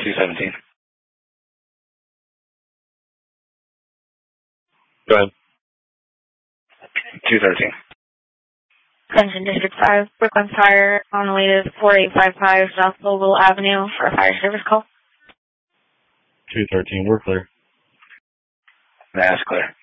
217. Go ahead. 213. Attention District 5, Brooklyn Fire on the way to 4855 South Vogel Avenue for a fire service call. 213, we're clear. That's clear.